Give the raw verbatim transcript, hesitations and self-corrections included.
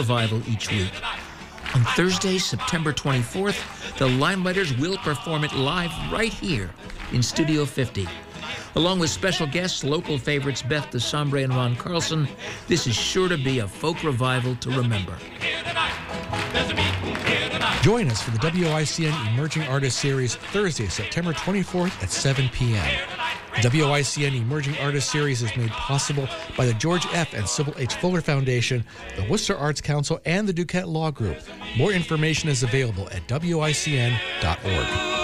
revival each week. On Thursday, September twenty-fourth, the Limelighters will perform it live right here in Studio fifty. Along with special guests, local favorites Beth DeSombre and Ron Carlson, this is sure to be a folk revival to remember. Join us for the W I C N Emerging Artist Series Thursday, September twenty-fourth at seven p.m. The W I C N Emerging Artist Series is made possible by the George F. and Sybil H. Fuller Foundation, the Worcester Arts Council, and the Duquette Law Group. More information is available at W I C N dot org.